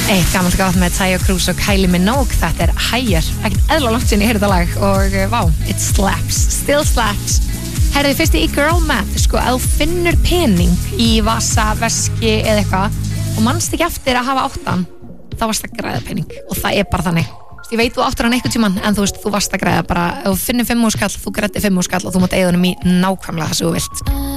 Eitt gammalt gátt með Taio Cruz og Kylie Minogue, þetta Higher, ekkert eðla langt sinni ég heyrði þetta lag og wow, it slaps, still slaps. Herði, fyrst í Girl Math, sko, að þú finnur pening í vasa, veski eða eitthvað og manst ekki eftir að hafa áttan, þá varst að græða pening og það bara þannig. Ég veit þú áttur hann einhvern tímann en þú varst að græða bara, ef þú finnir 5 skall, þú græddir 5 skall og þú mátt eyða honum í nákvæmlega það sem þú vilt.